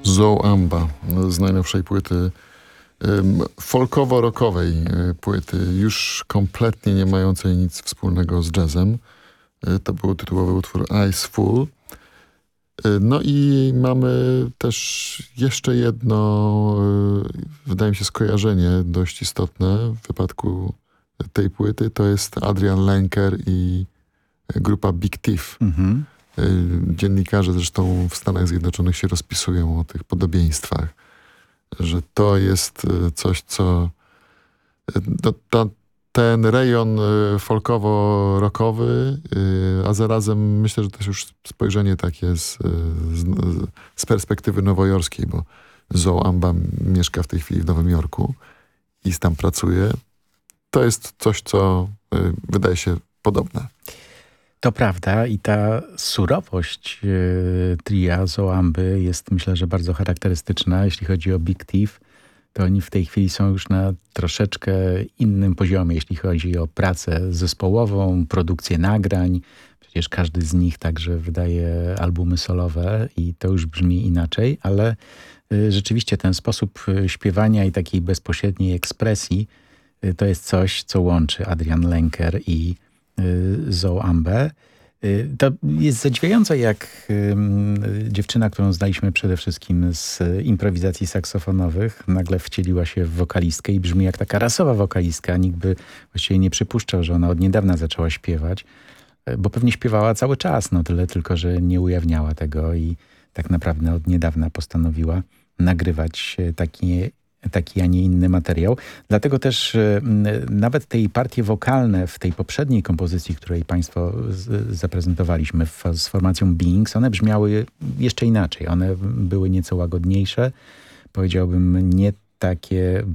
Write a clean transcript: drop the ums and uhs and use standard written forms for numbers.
Zoe Amba z najnowszej płyty folkowo-rockowej płyty, już kompletnie nie mającej nic wspólnego z jazzem. To był tytułowy utwór Eyes Full. No i mamy też jeszcze jedno, wydaje mi się, skojarzenie dość istotne w wypadku tej płyty. To jest Adrian Lenker i grupa Big Thief. Dziennikarze zresztą w Stanach Zjednoczonych się rozpisują o tych podobieństwach, że to jest coś, co ten rejon folkowo-rockowy, a zarazem myślę, że też już spojrzenie takie z perspektywy nowojorskiej, bo Zoe Amba mieszka w tej chwili w Nowym Jorku i tam pracuje. To jest coś, co wydaje się podobne. To prawda i ta surowość tria Zoe Amby jest, myślę, że bardzo charakterystyczna. Jeśli chodzi o Big Thief, to oni w tej chwili są już na troszeczkę innym poziomie, jeśli chodzi o pracę zespołową, produkcję nagrań. Przecież każdy z nich także wydaje albumy solowe i to już brzmi inaczej, ale rzeczywiście ten sposób śpiewania i takiej bezpośredniej ekspresji to jest coś, co łączy Adrian Lenker i Zoe Ambę. To jest zadziwiające, jak dziewczyna, którą znaliśmy przede wszystkim z improwizacji saksofonowych, nagle wcieliła się w wokalistkę i brzmi jak taka rasowa wokalistka. Nikt by właściwie nie przypuszczał, że ona od niedawna zaczęła śpiewać, bo pewnie śpiewała cały czas, no tyle tylko, że nie ujawniała tego i tak naprawdę od niedawna postanowiła nagrywać taki, a nie inny materiał. Dlatego też nawet tej partie wokalne w tej poprzedniej kompozycji, której Państwo zaprezentowaliśmy z formacją Beings, one brzmiały jeszcze inaczej. One były nieco łagodniejsze. Powiedziałbym nie takie